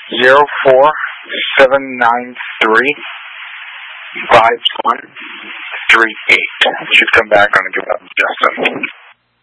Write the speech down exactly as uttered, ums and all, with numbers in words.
zero four seven nine three five one three eight. Should come back on a good Justin.